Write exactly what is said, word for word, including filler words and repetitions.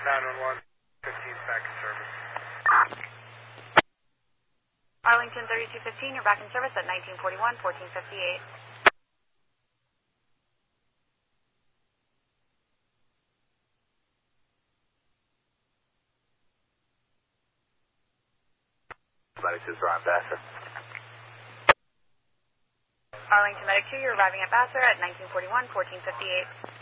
nine one one, fifteen back in service. Arlington thirty-two fifteen, you're back in service at nineteen forty-one, fourteen fifty-eight. ninety-two, Ryan Bassett. Arlington Medic two, you're arriving at Vassar at nineteen forty-one, fourteen fifty-eight.